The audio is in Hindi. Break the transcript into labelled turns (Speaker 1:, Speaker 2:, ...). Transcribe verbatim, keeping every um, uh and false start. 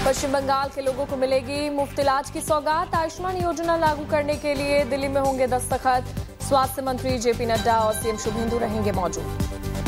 Speaker 1: पश्चिम बंगाल के लोगों को मिलेगी मुफ्त इलाज की सौगात। आयुष्मान योजना लागू करने के लिए दिल्ली में होंगे दस्तखत। स्वास्थ्य मंत्री जेपी नड्डा और सीएम शुभेंदु रहेंगे मौजूद।